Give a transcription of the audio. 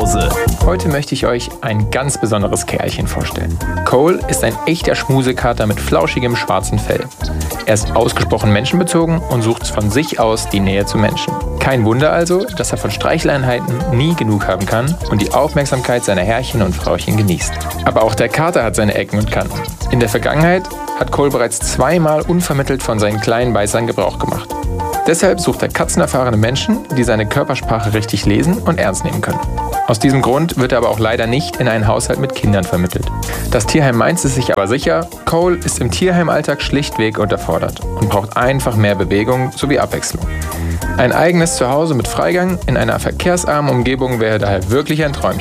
Hause. Heute möchte ich euch ein ganz besonderes Kerlchen vorstellen. Cole ist ein echter Schmusekater mit flauschigem schwarzen Fell. Er ist ausgesprochen menschenbezogen und sucht von sich aus die Nähe zu Menschen. Kein Wunder also, dass er von Streicheleinheiten nie genug haben kann und die Aufmerksamkeit seiner Herrchen und Frauchen genießt. Aber auch der Kater hat seine Ecken und Kanten. In der Vergangenheit hat Cole bereits zweimal unvermittelt von seinen kleinen Beißern Gebrauch gemacht. Deshalb sucht er katzenerfahrene Menschen, die seine Körpersprache richtig lesen und ernst nehmen können. Aus diesem Grund wird er aber auch leider nicht in einen Haushalt mit Kindern vermittelt. Das Tierheim Mainz ist sich aber sicher, Cole ist im Tierheimalltag schlichtweg unterfordert und braucht einfach mehr Bewegung sowie Abwechslung. Ein eigenes Zuhause mit Freigang in einer verkehrsarmen Umgebung wäre daher wirklich ein Träumchen.